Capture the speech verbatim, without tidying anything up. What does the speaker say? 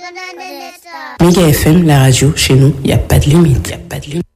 Méga F M, la radio, chez nous, il n'y a pas de limite. Il n'y a pas de limite.